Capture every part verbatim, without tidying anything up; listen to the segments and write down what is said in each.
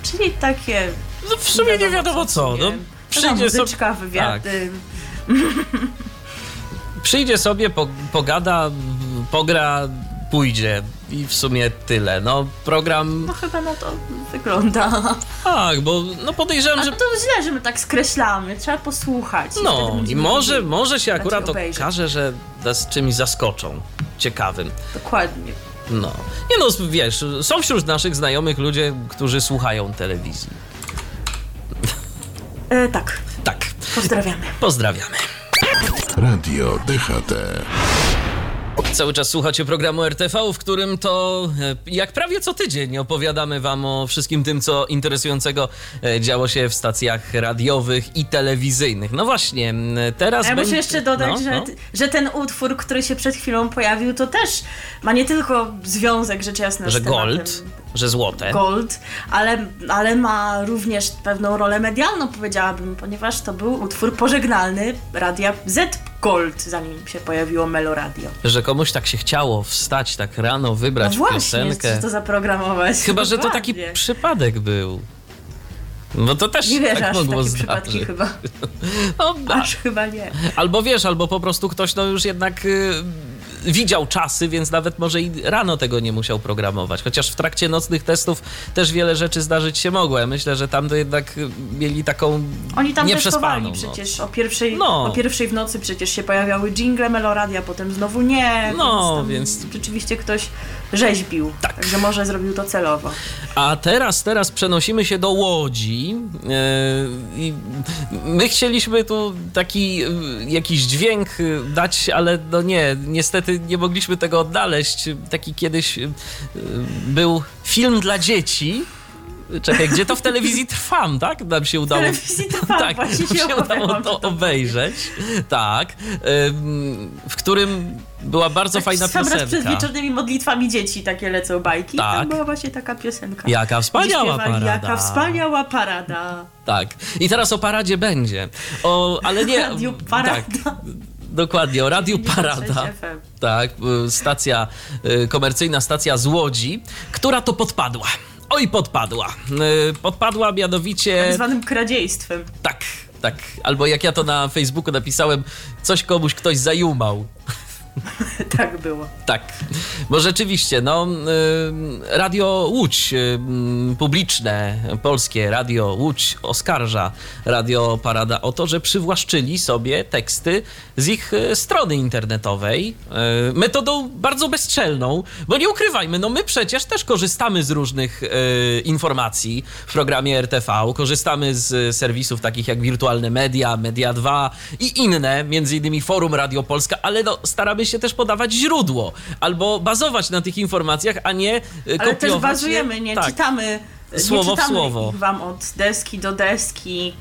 Czyli takie... No w sumie nie wiadomo co. No, przyjdzie muzyczka, sobie... wywiady. Tak. Przyjdzie sobie, po, pogada, pogra, pójdzie i w sumie tyle. No program... No chyba na to wygląda. Tak, bo no podejrzewam, A że... to źle, że my tak skreślamy. Trzeba posłuchać. No i może, może się akurat obejrzeć. okaże, że nas czymś zaskoczą. Ciekawym. Dokładnie. No. Nie no, wiesz, są wśród naszych znajomych ludzie, którzy słuchają telewizji. E, tak. Tak. Pozdrawiamy. Pozdrawiamy. Radio D H T. Cały czas słuchacie programu R T V, w którym to jak prawie co tydzień opowiadamy wam o wszystkim tym, co interesującego działo się w stacjach radiowych i telewizyjnych. No właśnie, teraz... Ja będzie... muszę jeszcze dodać, no, że, no. że ten utwór, który się przed chwilą pojawił, to też ma nie tylko związek, rzecz jasna, że z tematem gold, że złote. Gold, ale, ale ma również pewną rolę medialną, powiedziałabym, ponieważ to był utwór pożegnalny Radia Z Gold, zanim się pojawiło Meloradio. Że komuś tak się chciało wstać tak rano, wybrać no właśnie, piosenkę. co to zaprogramować. Chyba, że to taki przypadek był. No to też nie wiesz, tak aż mogło takie zdarzyć. przypadki chyba. No, aż chyba nie. Albo wiesz, albo po prostu ktoś no już jednak y, widział czasy, więc nawet może i rano tego nie musiał programować. Chociaż w trakcie nocnych testów też wiele rzeczy zdarzyć się mogło. Ja myślę, że tam to jednak mieli taką Oni tam nieprzespaną testowali przecież. noc. O pierwszej, no. o pierwszej w nocy przecież się pojawiały dżingle Meloradia, potem znowu nie. No, więc, więc... rzeczywiście ktoś rzeźbił. Tak. Także może zrobił to celowo. A teraz, teraz przenosimy się do Łodzi. Yy, i my chcieliśmy tu taki yy, jakiś dźwięk dać, ale no nie, niestety nie mogliśmy tego odnaleźć. Taki kiedyś yy, był film dla dzieci. Czekaj, gdzie to w telewizji Trwam, tak? Nam się udało. W telewizji Trwam, tak, właśnie nam się, się udało to obejrzeć. Tak. W którym była bardzo tak, fajna sam piosenka. raz przed wieczornymi modlitwami dzieci takie lecą bajki. Tak. Tam była właśnie taka piosenka. Jaka wspaniała parada. Jaka wspaniała parada. Tak. I teraz o paradzie będzie. O, ale nie... Radiu Parada. Tak. Dokładnie, o Radiu Parada. Tak, stacja, komercyjna stacja z Łodzi, która to podpadła. Oj, podpadła. Podpadła mianowicie... Tak zwanym kradziejstwem. Tak, tak. Albo jak ja to na Facebooku napisałem, coś komuś ktoś zajumał. Tak było. Tak, bo rzeczywiście, no, y, Radio Łódź, y, publiczne, polskie Radio Łódź oskarża Radio Parada o to, że przywłaszczyli sobie teksty z ich y, strony internetowej y, metodą bardzo bezczelną, bo nie ukrywajmy, no my przecież też korzystamy z różnych y, informacji w programie R T V, korzystamy z serwisów takich jak Wirtualne Media, Media dwa i inne, między innymi Forum Radio Polska, ale no, staramy się też podawać źródło, albo bazować na tych informacjach, a nie kopiować. Ale też bazujemy, je. nie tak. czytamy słowo nie czytamy w słowo. Ich wam od deski do deski,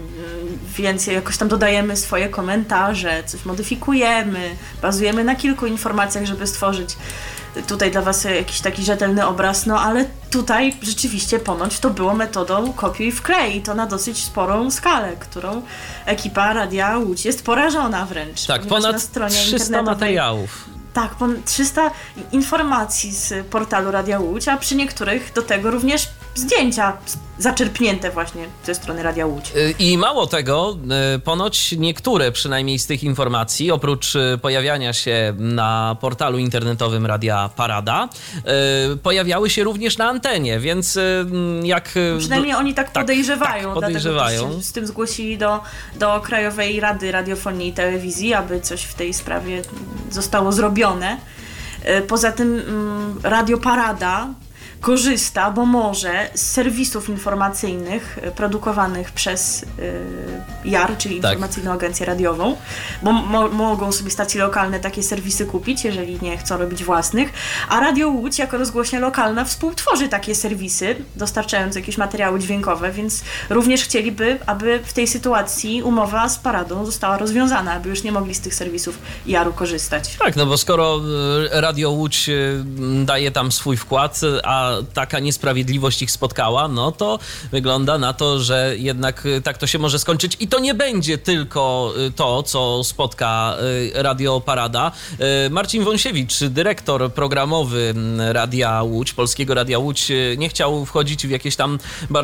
więc jakoś tam dodajemy swoje komentarze, coś modyfikujemy, bazujemy na kilku informacjach, żeby stworzyć tutaj dla was jakiś taki rzetelny obraz, no ale tutaj rzeczywiście ponoć to było metodą kopiuj wklej i to na dosyć sporą skalę, którą ekipa Radia Łódź jest porażona wręcz. Tak, ponad trzysta materiałów. Tak, ponad trzysta informacji z portalu Radia Łódź, a przy niektórych do tego również zdjęcia zaczerpnięte właśnie ze strony Radia Łódź. I mało tego, ponoć niektóre przynajmniej z tych informacji, oprócz pojawiania się na portalu internetowym Radia Parada, pojawiały się również na antenie, więc jak... Przynajmniej oni tak, tak podejrzewają, tak, podejrzewają. Dlatego też się z tym zgłosili do, do Krajowej Rady Radiofonii i Telewizji, aby coś w tej sprawie zostało zrobione. Poza tym Radio Parada korzysta, bo może, z serwisów informacyjnych produkowanych przez y, J A R, czyli tak. Informacyjną Agencję Radiową, bo mo- mogą sobie stacje lokalne takie serwisy kupić, jeżeli nie chcą robić własnych, a Radio Łódź jako rozgłośnia lokalna współtworzy takie serwisy, dostarczając jakieś materiały dźwiękowe, więc również chcieliby, aby w tej sytuacji umowa z Paradą została rozwiązana, aby już nie mogli z tych serwisów J A R-u korzystać. Tak, no bo skoro Radio Łódź daje tam swój wkład, a taka niesprawiedliwość ich spotkała, no to wygląda na to, że jednak tak to się może skończyć i to nie będzie tylko to, co spotka Radio Parada. Marcin Wąsiewicz, dyrektor programowy Radia Łódź, Polskiego Radia Łódź, nie chciał wchodzić w jakieś tam bardzo